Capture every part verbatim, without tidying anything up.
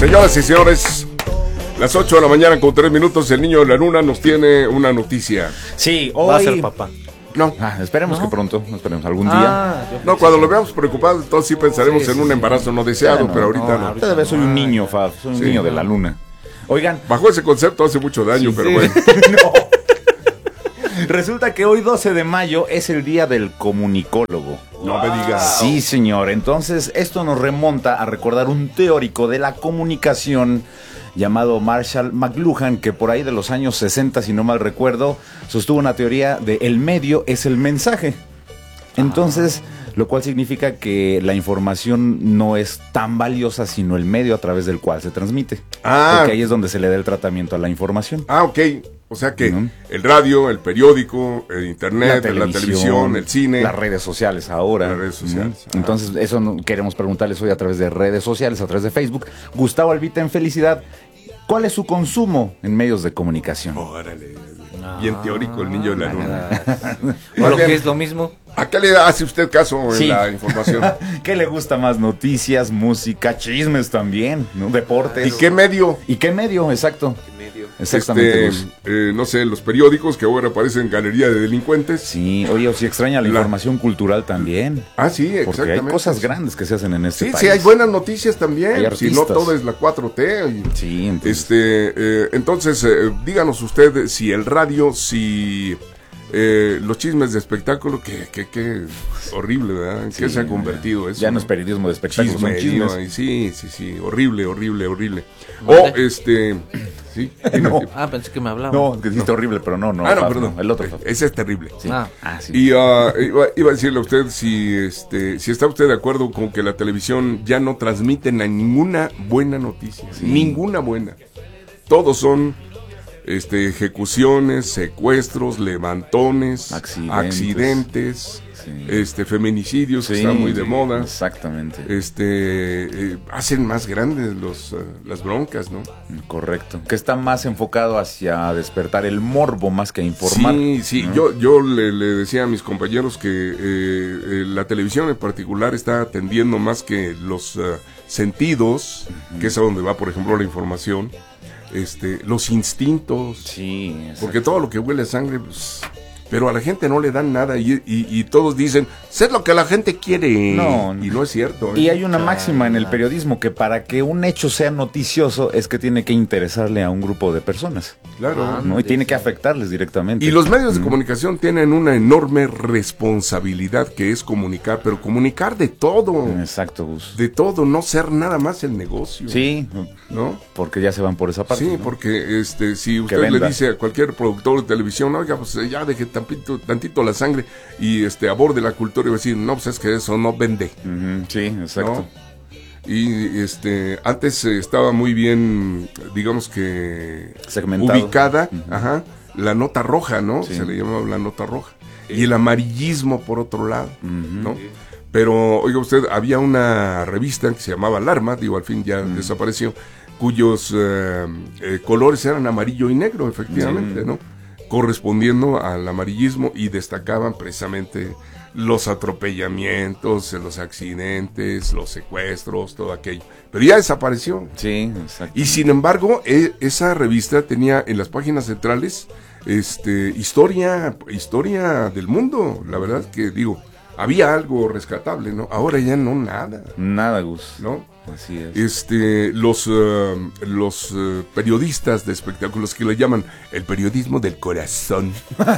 Señoras y señores, las ocho de la mañana con tres minutos, el niño de la luna nos tiene una noticia. Sí, hoy... Va a ser papá. No. Ah, esperemos ¿No? que pronto, esperemos algún Ah, día. No, cuando lo veamos preocupado, entonces sí pensaremos Sí, en sí, un sí. embarazo no deseado, Bueno, pero ahorita no, no. ahorita de vez soy un niño, Fab, soy un Sí. niño de la luna. Oigan, Bajo ese concepto hace mucho daño, Sí, pero sí. bueno. No. Resulta que hoy doce de mayo es el día del comunicólogo. No me digas. Sí, señor. Entonces, esto nos remonta a recordar un teórico de la comunicación llamado Marshall McLuhan, que por ahí de los años sesenta, si no mal recuerdo, sostuvo una teoría de el medio es el mensaje. Entonces, lo cual significa que la información no es tan valiosa, sino el medio a través del cual se transmite. Ah. Porque ahí es donde se le da el tratamiento a la información. Ah, ok. O sea que Ujú. el radio, el periódico, el internet, la televisión, el cine. las redes sociales ahora. Las redes sociales, Ujú. ajá. Entonces, eso no- queremos preguntarles hoy a través de redes sociales, a través de Facebook. Gustavo Albita en Felicidad, ¿cuál es su consumo en medios de comunicación? Órale. Bien teórico el niño de la luna. O lo bien. que es lo mismo. ¿A qué le hace usted caso en Sí. la información? ¿Qué le gusta más? Noticias, música, chismes también, ¿no? Deportes. ¿Y qué medio? ¿Y qué medio? Exacto. Medio. Exactamente. Este, Gus. eh, no sé, los periódicos que ahora aparecen galería de delincuentes. Sí, oye, o si extraña la, La- información cultural también. Ah, sí, Porque exactamente. hay cosas grandes que se hacen en este Sí, país. sí, hay buenas noticias también. Hay Si no artistas. todo es la cuatro T. y- Sí, entonces, Este, eh, entonces, eh, díganos usted si el radio, si eh, los chismes de espectáculo, que, que, que horrible, ¿verdad? ¿En qué sí, se ha convertido eso? ya no es periodismo de espectáculos, son Chismerío, chismes. y sí, sí, sí, horrible, horrible, horrible. ¿Dónde? O, este, sí. No. Ah, pensé que me hablaba. No, que dijiste horrible, pero no, no. ah, no, Fab, perdón. no, el otro. Fab. Ese es terrible. Sí. Ah. Ah, sí. Y ah, iba, iba a decirle a usted si este si está usted de acuerdo con que la televisión ya no transmite na- ninguna buena noticia, Sí. ninguna buena. Todos son este ejecuciones, secuestros, levantones, Accidentes. accidentes, Sí. este feminicidios que Sí, están muy de sí, moda. Exactamente. Este eh, hacen más grandes los ah, las broncas, ¿no? Correcto. Que está más enfocado hacia despertar el morbo más que a informar. Sí, sí, ¿no? yo, yo le, le decía a mis compañeros que eh, eh, la televisión en particular está atendiendo más que los eh, sentidos, que es a donde va, por ejemplo, la información, este, los instintos, Sí, exacto. porque todo lo que huele a sangre, pues, pero a la gente no le dan nada y, y, y todos dicen, sé lo que la gente quiere, No, y no es cierto. ¿eh? Y hay una máxima en el periodismo que para que un hecho sea noticioso es que tiene que interesarle a un grupo de personas, Claro. Ah, ¿no? Y sí, tiene sí. que afectarles directamente. Y los medios de comunicación tienen una enorme responsabilidad que es comunicar, pero comunicar de todo. Exacto, Gus. De todo, no ser nada más el negocio. Sí, ¿No? porque ya se van por esa parte. Sí, ¿no? porque este, si usted venda. le dice a cualquier productor de televisión, oiga, pues ya deje tantito, tantito la sangre y este aborde la cultura y va a decir, no, pues es que eso no vende. Ujú, sí, exacto. ¿No? Y este, antes eh, estaba muy bien, digamos que Segmentado. ubicada, Ujú. ajá, la nota roja, ¿no? Sí. Se le llamaba la nota roja. Y el amarillismo por otro lado, Ujú. ¿no? Pero, oiga usted, había una revista que se llamaba Alarma, digo, al fin ya desapareció, cuyos eh, eh, colores eran amarillo y negro, efectivamente, Sí. ¿no? Correspondiendo al amarillismo y destacaban precisamente los atropellamientos, los accidentes, los secuestros, todo aquello. Pero ya desapareció. Sí, exacto. Y sin embargo, e- esa revista tenía en las páginas centrales este historia, historia del mundo. La verdad que digo, había algo rescatable, ¿no? Ahora ya no nada, Nada, Gus. ¿no? Así es. Este, los eh, los eh, periodistas de espectáculos que le llaman el periodismo del corazón,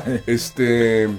este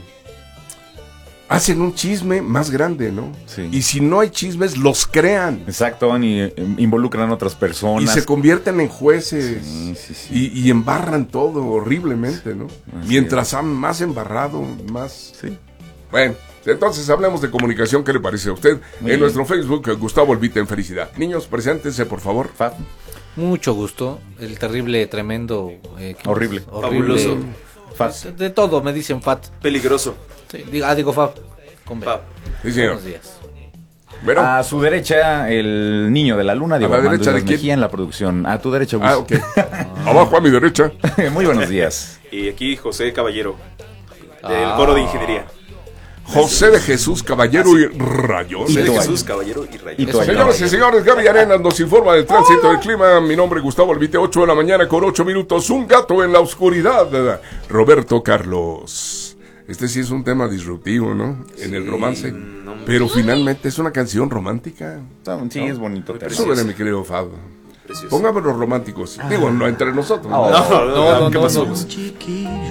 hacen un chisme más grande, ¿no? Sí. Y si no hay chismes, los crean. Exacto, van y eh, involucran a otras personas. Y se convierten en jueces. Sí, sí, sí. Y, y embarran todo horriblemente, ¿no? Así Mientras han más embarrado, más... Sí. Bueno, entonces hablemos de comunicación. ¿Qué le parece a usted? Muy en bien. nuestro Facebook, Gustavo Albita en Felicidad. Niños, preséntense, por favor. Fab. Mucho gusto. El terrible, tremendo. eh, ¿qué Horrible. más? Horrible. Fabuloso. Fab. De, de todo me dicen Fat. Peligroso. Sí, digo, ah, digo Fab. Con B. Fab. Sí, señor. Buenos días. Bueno, A su derecha, el niño de la luna, Diego la Armando derecha de Islas quién? Mejía en la producción. A tu derecha, Gus. ah, ok. Abajo a mi derecha. Muy buenos días. Y aquí José Caballero, del Ah. coro de ingeniería. José de Jesús Caballero y Rayón. José de Y Jesús Caballero y Rayón. Y tú, Señoras y señores, Gaby Arenas nos informa del tránsito del clima. Mi nombre es Gustavo Albite, ocho de la mañana con ocho minutos. Un gato en la oscuridad. Roberto Carlos. Este sí es un tema disruptivo, ¿no? En el romance. no, Pero finalmente es una canción romántica. Sí, es bonito. Muy tema. precioso. Súbele, mi querido Fab. Precioso. Póngamelos románticos. Digo, no entre nosotros. Oh. No, no, No, no, ¿qué no, pasó? no.